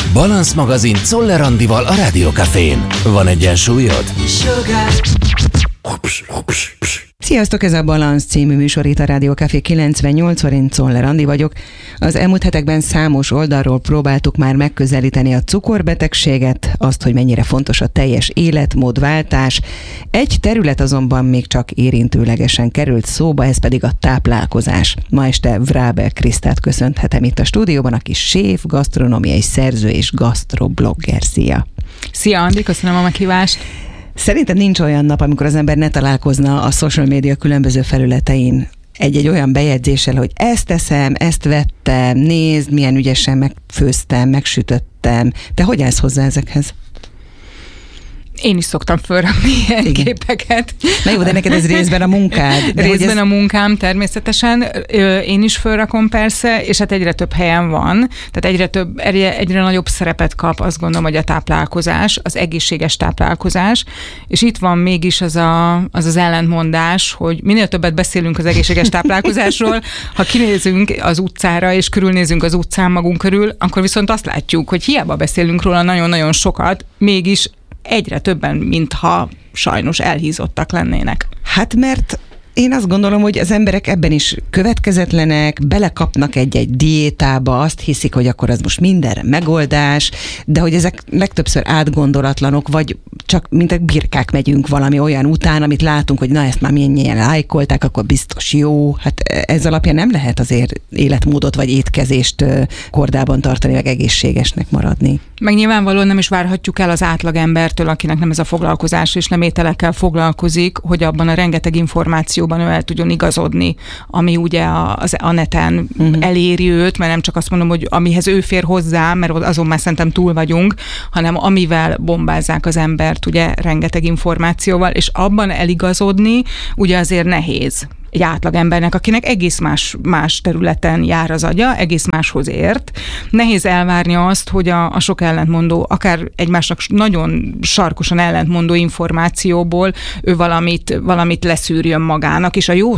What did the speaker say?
Balansz magazin Czoller Andival a Rádió Cafén. Van egyensúlyod? Sziasztok, ez a Balansz című műsor itt a Rádió Café 98-on, én Czoller Andi vagyok. Az elmúlt hetekben számos oldalról próbáltuk már megközelíteni a cukorbetegséget, azt, hogy mennyire fontos a teljes életmódváltás. Egy terület azonban még csak érintőlegesen került szóba, ez pedig a táplálkozás. Ma este Wrábel Krisztát köszönhetem itt a stúdióban, aki séf, gasztronómiai szerző és gasztroblogger. Szia! Szia Andi, köszönöm a meghívást! Szerintem nincs olyan nap, amikor az ember ne találkozna a social media különböző felületein egy olyan bejegyzéssel, hogy ezt teszem, ezt vettem, nézd, milyen ügyesen megfőztem, megsütöttem. Te hogy állsz hozzá ezekhez? Én is szoktam fölrakni ilyen képeket. Na jó, de neked ez részben a munkád. Részben a munkám, természetesen. Én is fölrakom persze, és hát egyre több helyen van. Tehát egyre nagyobb szerepet kap, azt gondolom, hogy a táplálkozás, az egészséges táplálkozás. És itt van mégis az ellentmondás, hogy minél többet beszélünk az egészséges táplálkozásról, ha kinézünk az utcára, és körülnézünk az utcán magunk körül, akkor viszont azt látjuk, hogy hiába beszélünk róla nagyon-nagyon sokat, mégis egyre többen, mintha sajnos elhízottak lennének. Hát mert én azt gondolom, hogy az emberek ebben is következetlenek, belekapnak egy diétába, azt hiszik, hogy akkor az most mindenre megoldás, de hogy ezek legtöbbször átgondolatlanok, vagy csak mint a birkák megyünk valami olyan után, amit látunk, hogy na ezt már milyen lájkolták, akkor biztos jó. Hát ez alapján nem lehet azért életmódot vagy étkezést kordában tartani, meg egészségesnek maradni. Meg nyilvánvalóan nem is várhatjuk el az átlagembertől, akinek nem ez a foglalkozás, és nem ételekkel foglalkozik, hogy abban a rengeteg információban ő el tudjon igazodni, ami ugye a neten eléri őt, mert nem csak azt mondom, hogy amihez ő fér hozzá, mert azon már szerintem túl vagyunk, hanem amivel bombázzák az embert ugye rengeteg információval, és abban eligazodni ugye azért nehéz egy átlagembernek, akinek egész más területen jár az agya, egész máshoz ért. Nehéz elvárni azt, hogy a sok ellentmondó, akár egymásnak nagyon sarkosan ellentmondó információból ő valamit leszűrjön magának, és a jót